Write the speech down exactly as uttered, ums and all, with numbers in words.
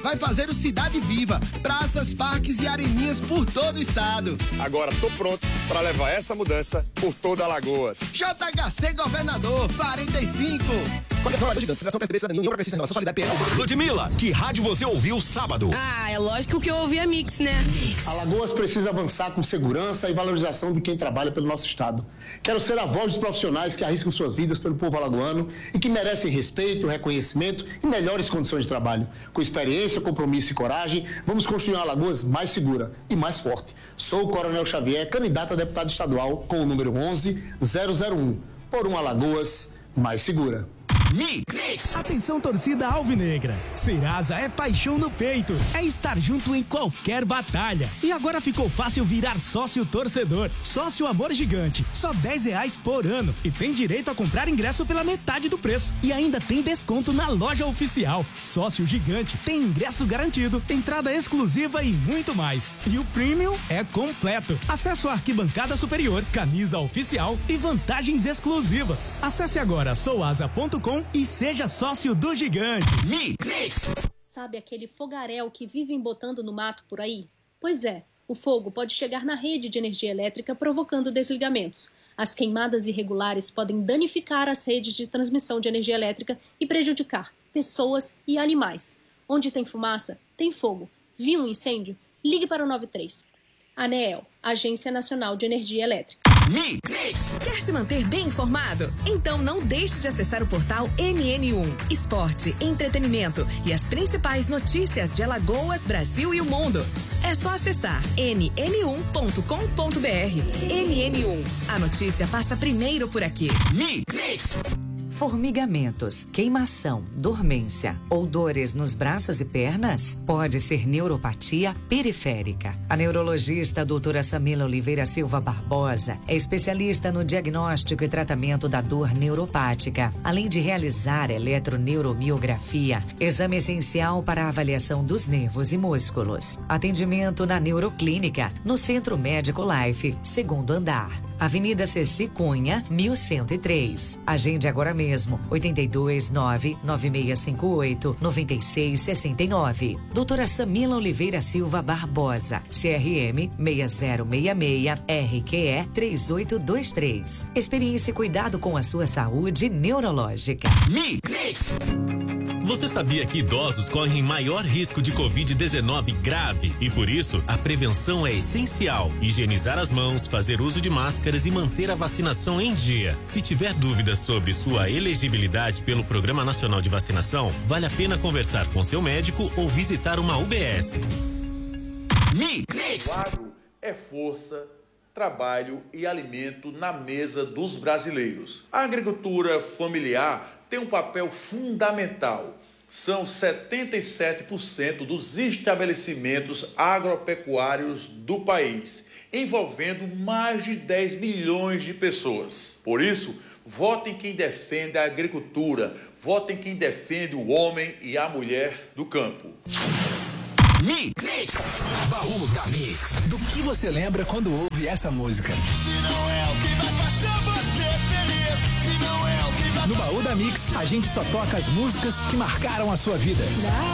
vai fazer o Cidade Viva, praças, parques e areninhas por todo o estado. Agora tô pronto para levar essa mudança por toda Alagoas. J H C Governador quarenta e cinco. Coligação Alagoas Gigante, Fundação P S D B, Cidadania, União Progressista, Renovação Solidária, P S. Ludmilla, que rádio você ouviu sábado? Ah, é lógico que eu ouvi a Mix, né? Mix. Alagoas precisa avançar com segurança e valorização de quem trabalha pelo nosso estado. Quero ser a voz dos profissionais que arriscam suas vidas pelo povo alagoano e que merecem respeito, reconhecimento e melhores condições de trabalho. Com experiência, compromisso e coragem, vamos construir uma Alagoas mais segura e mais forte. Sou o Coronel Xavier, candidato a deputado estadual com o número onze zero zero um, por uma Alagoas mais segura. Mix. Atenção, torcida alvinegra. Serasa é paixão no peito. É estar junto em qualquer batalha. E agora ficou fácil virar sócio torcedor. Sócio Amor Gigante. Só dez reais por ano. E tem direito a comprar ingresso pela metade do preço. E ainda tem desconto na loja oficial. Sócio Gigante tem ingresso garantido, entrada exclusiva e muito mais. E o Premium é completo. Acesso à arquibancada superior, camisa oficial e vantagens exclusivas. Acesse agora soasa ponto com e seja sócio do Gigante. Mix. Sabe aquele fogaréu que vivem botando no mato por aí? Pois é, o fogo pode chegar na rede de energia elétrica provocando desligamentos. As queimadas irregulares podem danificar as redes de transmissão de energia elétrica e prejudicar pessoas e animais. Onde tem fumaça, tem fogo. Viu um incêndio? Ligue para o nove três. ANEEL, Agência Nacional de Energia Elétrica. Mix. Quer se manter bem informado? Então não deixe de acessar o portal N N um. Esporte, entretenimento e as principais notícias de Alagoas, Brasil e o mundo. É só acessar n n um ponto com ponto b r. N N um. A notícia passa primeiro por aqui. Mix. Formigamentos, queimação, dormência ou dores nos braços e pernas? Pode ser neuropatia periférica. A neurologista doutora Samila Oliveira Silva Barbosa é especialista no diagnóstico e tratamento da dor neuropática, além de realizar eletroneuromiografia, exame essencial para a avaliação dos nervos e músculos. Atendimento na Neuroclínica, no Centro Médico Life, segundo andar. Avenida Ceci Cunha, mil cento e três. Agende agora mesmo, oito dois nove, nove seis cinco oito, nove seis seis nove. Doutora Samila Oliveira Silva Barbosa, C R M seis zero seis seis, R Q E três oito dois três. Experiência e cuidado com a sua saúde neurológica. Mix. Você sabia que idosos correm maior risco de covid dezenove grave e por isso a prevenção é essencial. Higienizar as mãos, fazer uso de máscaras e manter a vacinação em dia. Se tiver dúvidas sobre sua elegibilidade pelo Programa Nacional de Vacinação, vale a pena conversar com seu médico ou visitar uma U B S. Mix. O agro é força, trabalho e alimento na mesa dos brasileiros. A agricultura familiar tem um papel fundamental. São setenta e sete por cento dos estabelecimentos agropecuários do país, envolvendo mais de dez milhões de pessoas. Por isso, votem quem defende a agricultura, votem quem defende o homem e a mulher do campo. Mix. Baú da Mix. Do que você lembra quando ouve essa música? Se não é o que vai fazer você feliz, se não é o que vai... No Baú da Mix, a gente só toca as músicas que marcaram a sua vida.